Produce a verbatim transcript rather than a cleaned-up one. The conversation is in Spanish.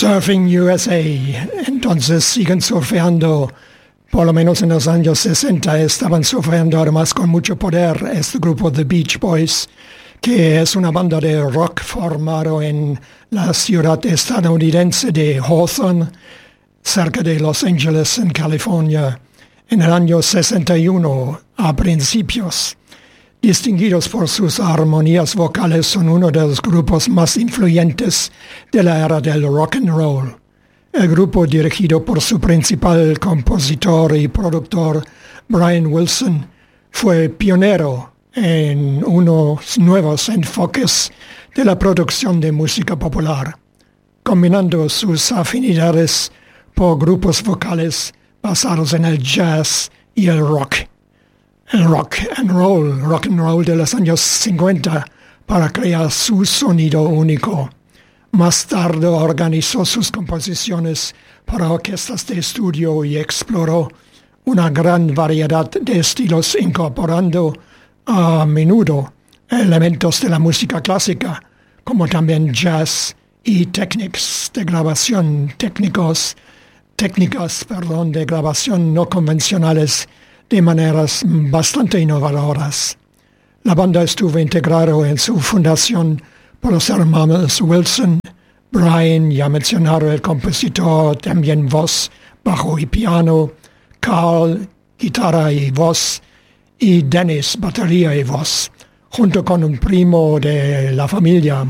Surfing U S A. Entonces siguen surfeando, por lo menos en los años sesenta estaban surfeando además con mucho poder este grupo The Beach Boys, que es una banda de rock formado en la ciudad estadounidense de Hawthorne, cerca de Los Ángeles, en California, en el año sesenta y uno a principios. Distinguidos por sus armonías vocales, son uno de los grupos más influyentes de la era del rock and roll. El grupo, dirigido por su principal compositor y productor, Brian Wilson, fue pionero en unos nuevos enfoques de la producción de música popular, combinando sus afinidades por grupos vocales basados en el jazz y el rock. El rock and roll, rock and roll de los años cincuenta para crear su sonido único. Más tarde organizó sus composiciones para orquestas de estudio y exploró una gran variedad de estilos, incorporando a menudo elementos de la música clásica, como también jazz y técnicas de grabación, técnicos, técnicas, perdón, de grabación no convencionales de maneras bastante innovadoras. La banda estuvo integrada en su fundación por los hermanos Wilson, Brian, ya mencionado el compositor, también voz, bajo y piano, Carl, guitarra y voz, y Dennis, batería y voz, junto con un primo de la familia,